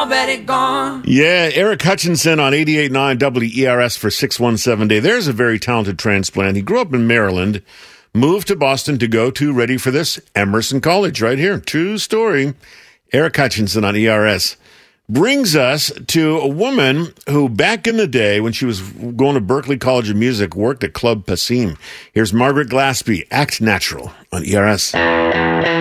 already gone. Yeah, Eric Hutchinson on 88.9 WERS for 617 Day. There's a very talented transplant. He grew up in Maryland, moved to Boston to go to, ready for this, Emerson College right here. True story. Eric Hutchinson on ERS brings us to a woman who back in the day when she was going to Berklee College of Music worked at Club Passim. Here's Margaret Glaspie, Act Natural on ERS.